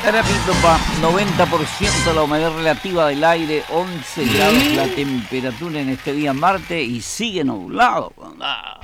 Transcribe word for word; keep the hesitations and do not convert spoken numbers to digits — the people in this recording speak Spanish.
Repito, pa, noventa por ciento la humedad relativa del aire, once grados la temperatura en este día martes y sigue nublado.